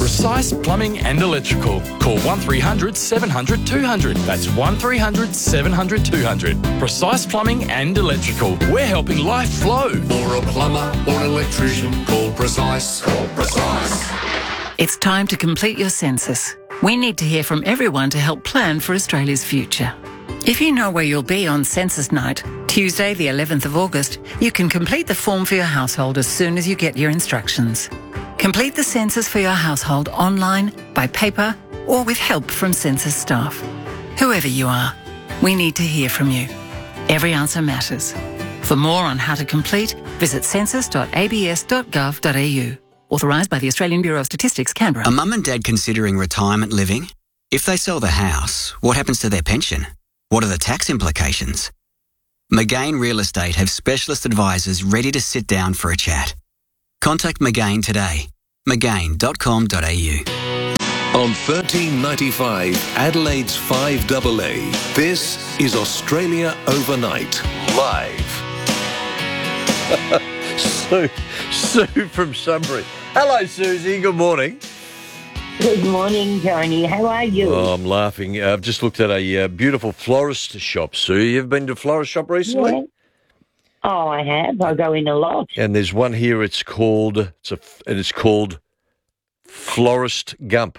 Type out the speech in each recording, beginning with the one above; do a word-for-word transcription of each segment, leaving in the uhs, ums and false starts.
Precise Plumbing and Electrical. Call one three hundred seven hundred two hundred. That's one three hundred seven hundred two hundred. Precise Plumbing and Electrical. We're helping life flow. For a plumber or an electrician, call Precise. Call Precise. It's time to complete your census. We need to hear from everyone to help plan for Australia's future. If you know where you'll be on census night, Tuesday the eleventh of August, you can complete the form for your household as soon as you get your instructions. Complete the census for your household online, by paper, or with help from census staff. Whoever you are, we need to hear from you. Every answer matters. For more on how to complete, visit census dot a b s dot gov dot a u. Authorised by the Australian Bureau of Statistics, Canberra. A mum and dad considering retirement living? If they sell the house, what happens to their pension? What are the tax implications? McGain Real Estate have specialist advisors ready to sit down for a chat. Contact McGain today. mcgain dot com dot a u. On thirteen ninety-five, Adelaide's five A A, this is Australia Overnight, live. Sue, Sue from Sunbury. Hello, Susie. Good morning. Good morning, Tony. How are you? Oh, I'm laughing. Uh, I've just looked at a uh, beautiful florist shop, Sue. You've been to a florist shop recently? Yeah. Oh, I have. I go in a lot. And there's one here. It's called. It's a. And it's called Florist Gump.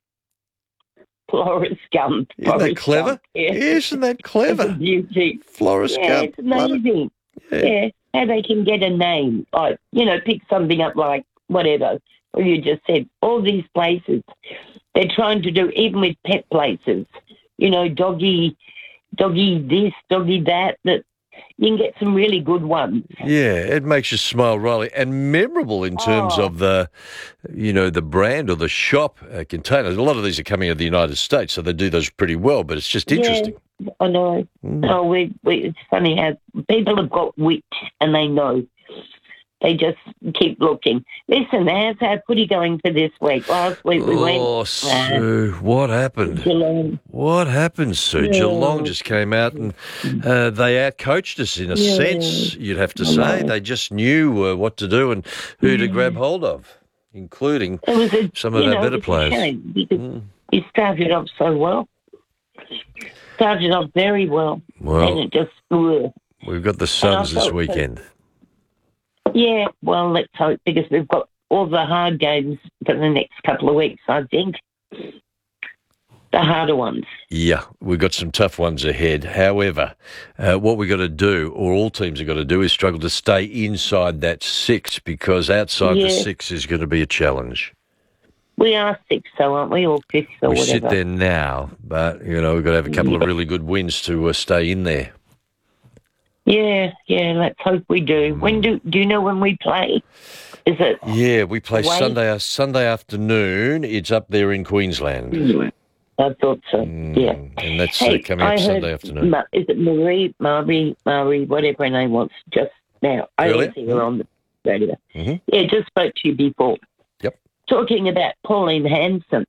Florist Gump. Isn't Florist that clever? Gump, yeah. Isn't that clever? It's a beauty. Florist yeah, Gump. It's amazing. Yeah. yeah. How they can get a name. Like, you know, pick something up like whatever. Or you just said, all these places. They're trying to do, even with pet places, you know, doggy, doggy this, doggy that, that you can get some really good ones. Yeah, it makes you smile, Riley, and memorable in terms Oh. of the, you know, the brand or the shop uh, containers. A lot of these are coming out of the United States, so they do those pretty well, but it's just interesting. Yeah, I know. Mm. Oh, we, we, it's funny how people have got wit and they know. They just keep looking. Listen, how's our footy going for this week? Last week we went... Oh, Sue, what happened? Geelong. What happened, Sue? Yeah. Geelong just came out and uh, they outcoached us in a Yeah. sense, you'd have to I say. know. They just knew uh, what to do and who to grab hold of, including It was a, some of you our know, better it was a players. shame because Mm. we started off so well. Started off very well. Well, and it just... ugh. we've got the Suns this felt- weekend. Yeah, well, let's hope, because we've got all the hard games for the next couple of weeks, I think. The harder ones. Yeah, we've got some tough ones ahead. However, uh, what we've got to do, or all teams have got to do, is struggle to stay inside that six, because outside Yeah. the six is going to be a challenge. We are six, so aren't we, or fifth or we whatever? sit there now, but, you know, we've got to have a couple of really good wins to uh, stay in there. Yeah, yeah, let's hope we do. When do do you know when we play? Is it? Yeah, we play Away? Sunday uh, Sunday afternoon. It's up there in Queensland. I thought so, Mm, yeah. And that's uh, Hey, coming I up heard Sunday afternoon. Ma- is it Marie, Marie, Marie, whatever her name was, just now? I Earlier? always see her on the radio. Mhm. Yeah, just spoke to you before. Yep. Talking about Pauline Hanson.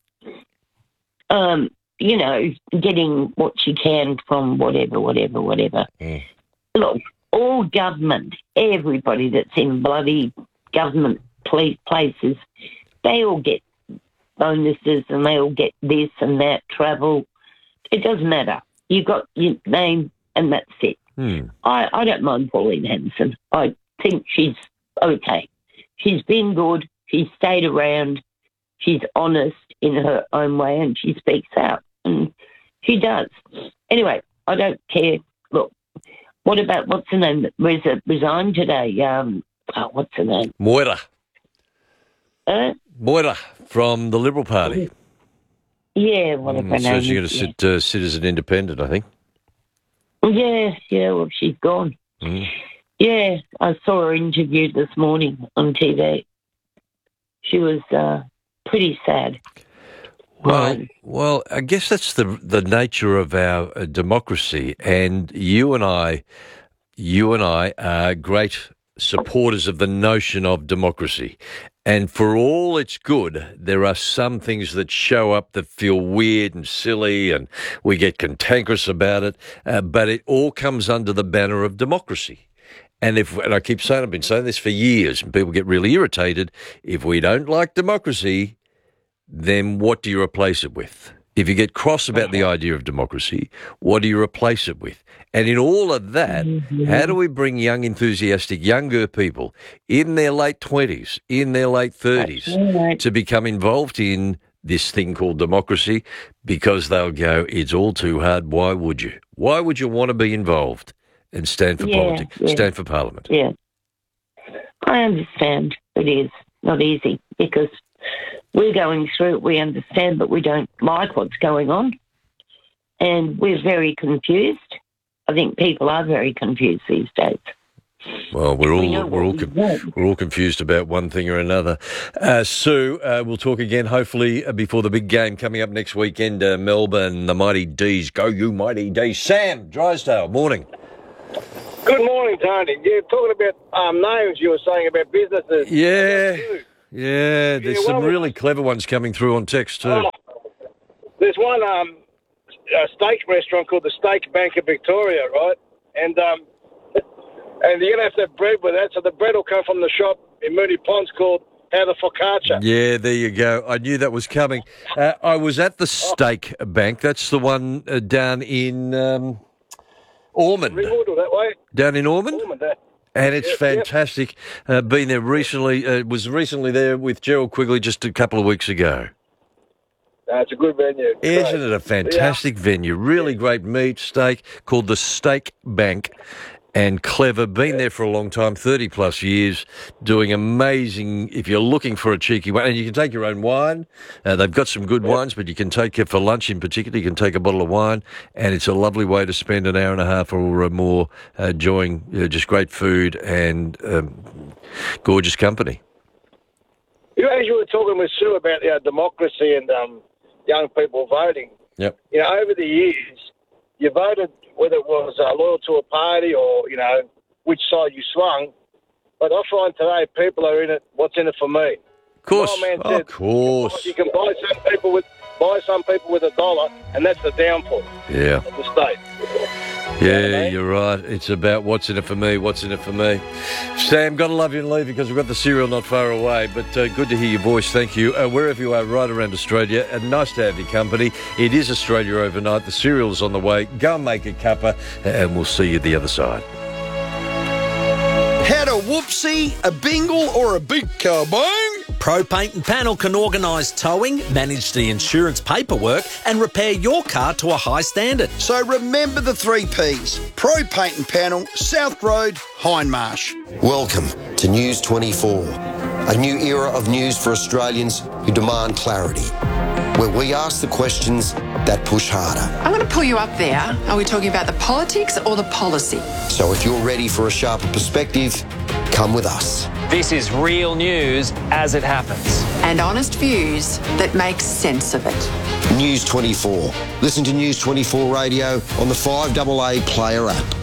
Um, you know, getting what she can from whatever, whatever, whatever. Mm. Look, all government, everybody that's in bloody government police places, they all get bonuses and they all get this and that, travel. It doesn't matter. You got your name and that's it. Hmm. I, I don't mind Pauline Hanson. I think she's okay. She's been good. She's stayed around. She's honest in her own way and she speaks out. And she does. Anyway, I don't care. Look, what about, what's her name that res- resigned today? Um, oh, what's her name? Moira. Uh, Moira from the Liberal Party. yeah, whatever her Mm, name so she's going is. to sit, uh, sit as an independent, I think. Yeah, yeah, well, she's gone. Mm. Yeah, I saw her interview this morning on T V. She was uh, pretty sad. Well, Right. well, I guess that's the the nature of our uh, democracy, and you and I, you and I are great supporters of the notion of democracy. And for all it's good, there are some things that show up that feel weird and silly, and we get cantankerous about it. Uh, but it all comes under the banner of democracy. And if, and I keep saying, I've been saying this for years, and people get really irritated. If we don't like democracy, then what do you replace it with? If you get cross about the idea of democracy, what do you replace it with? And in all of that, mm-hmm. how do we bring young, enthusiastic, younger people in their late twenties, in their late thirties, right. to become involved in this thing called democracy? Because they'll go, it's all too hard. Why would you? Why would you want to be involved and stand for yeah, politics, yeah. stand for parliament? Yeah, I understand. It is not easy because we're going through it, we understand, but we don't like what's going on. And we're very confused. I think people are very confused these days. Well, we're all we we're all com- we're all confused about one thing or another. Uh, Sue, uh, we'll talk again hopefully uh, before the big game coming up next weekend. Uh, Melbourne, the Mighty D's. Go you Mighty D's. Sam Drysdale, morning. Good morning, Tony. Yeah, talking about um, names, you were saying about businesses. Yeah, yeah. There's yeah, well, some really clever ones coming through on text too. Oh, there's one um, a steak restaurant called the Steak Bank of Victoria, right? And um, and you're going to have to have bread with that, so the bread will come from the shop in Moonee Ponds called How the Focaccia. Yeah, there you go. I knew that was coming. Uh, I was at the Steak oh. Bank. That's the one uh, down in um, Ormond. Ringwood or that way? Down in Ormond? Ormond, there. And it's yep, fantastic. Yep. Uh, been there recently. Uh, was recently there with Gerald Quigley just a couple of weeks ago. Uh, it's a good venue. Isn't great. it a fantastic yeah. venue? Really yeah. great meat, steak, called the Steak Bank. And clever, been yeah. there for a long time, thirty plus years, doing amazing, if you're looking for a cheeky one, and you can take your own wine. Uh, they've got some good yeah. wines, but you can take it for lunch in particular, you can take a bottle of wine, and it's a lovely way to spend an hour and a half or more uh, enjoying uh, just great food and um, gorgeous company. You know, as you were talking with Sue about uh, democracy and um, young people voting, yep. you know, over the years, you voted whether it was uh, loyal to a party or, you know, which side you swung. But I find today people are in it, what's in it for me. Of course, man oh, said, of course. You can buy some people with buy some people with a dollar, and that's the downfall yeah. of the state. Yeah, you're right. It's about what's in it for me, what's in it for me. Sam, got to love you and leave because we've got the cereal not far away, but uh, good to hear your voice. Thank you. Uh, wherever you are, right around Australia, and nice to have your company. It is Australia Overnight. The cereal's on the way. Go and make a cuppa, and we'll see you the other side. Had a whoopsie, a bingle, or a big kabong? Pro Paint and Panel can organise towing, manage the insurance paperwork and repair your car to a high standard. So remember the three Ps. Pro Paint and Panel, South Road, Hindmarsh. Welcome to News twenty-four, a new era of news for Australians who demand clarity, where we ask the questions that push harder. I'm going to pull you up there. Are we talking about the politics or the policy? So if you're ready for a sharper perspective, come with us. This is real news as it happens. And honest views that make sense of it. News twenty-four. Listen to News twenty-four Radio on the five A A Player app.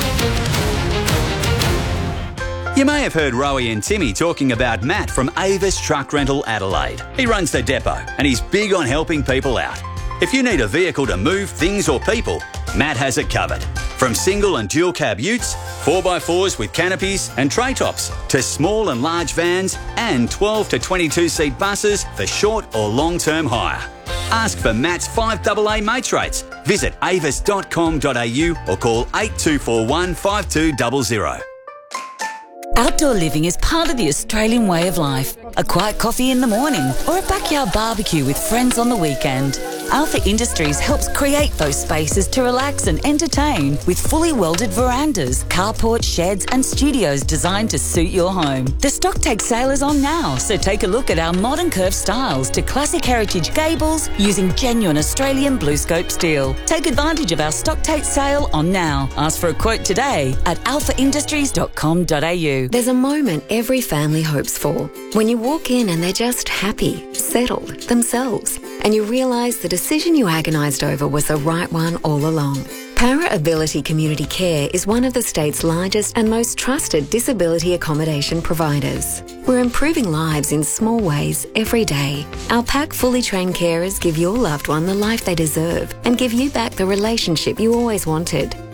You may have heard Rowie and Timmy talking about Matt from Avis Truck Rental Adelaide. He runs the depot and he's big on helping people out. If you need a vehicle to move things or people, Matt has it covered. From single and dual cab utes, four by fours with canopies and tray tops, to small and large vans and twelve to twenty-two seat buses for short or long-term hire. Ask for Matt's five A A mates rates. Visit avis dot com dot a u or call eight two four one, five two zero zero. Outdoor living is part of the Australian way of life. A quiet coffee in the morning or a backyard barbecue with friends on the weekend. Alpha Industries helps create those spaces to relax and entertain with fully welded verandas, carport, sheds and studios designed to suit your home. The Stocktake sale is on now, so take a look at our modern curved styles to classic heritage gables using genuine Australian BlueScope steel. Take advantage of our Stocktake sale on now. Ask for a quote today at alpha industries dot com dot a u. There's a moment every family hopes for. When you walk in and they're just happy, settled, themselves, and you realise the decision you agonised over was the right one all along. Para Ability Community Care is one of the state's largest and most trusted disability accommodation providers. We're improving lives in small ways every day. Our pack fully trained carers give your loved one the life they deserve and give you back the relationship you always wanted.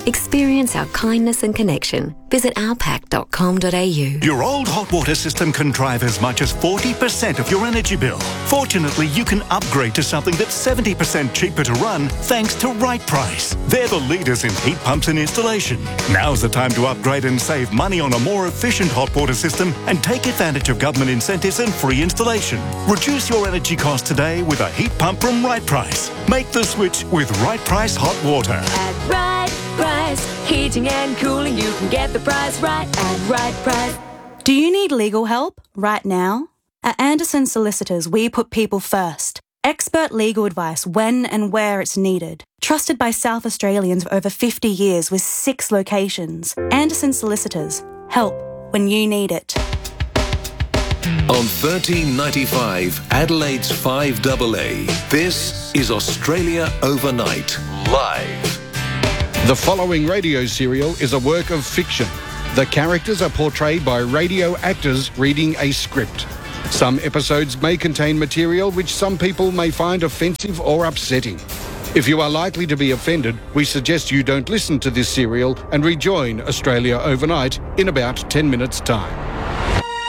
Experience our kindness and connection. Visit alpac dot com dot a u. Your old hot water system can drive as much as forty percent of your energy bill. Fortunately, you can upgrade to something that's seventy percent cheaper to run thanks to Right Price. They're the leaders in heat pumps and installation. Now's the time to upgrade and save money on a more efficient hot water system and take advantage of government incentives and free installation. Reduce your energy costs today with a heat pump from Right Price. Make the switch with Right Price Hot Water. At Right Price, heating and cooling, you can get the price right at Right Price. Do you need legal help right now? At Anderson Solicitors, we put people first. Expert legal advice when and where it's needed. Trusted by South Australians for over fifty years with six locations. Anderson Solicitors. Help when you need it. On thirteen ninety-five, Adelaide's five double A, this is Australia Overnight, live. The following radio serial is a work of fiction. The characters are portrayed by radio actors reading a script. Some episodes may contain material which some people may find offensive or upsetting. If you are likely to be offended, we suggest you don't listen to this serial and rejoin Australia Overnight in about ten minutes' time.